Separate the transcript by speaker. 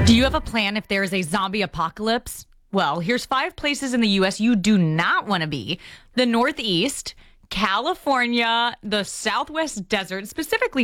Speaker 1: Do you have a plan if there is a zombie apocalypse? Well, here's 5 places in the U.S. you do not want to be. The Northeast, California, the Southwest desert, specifically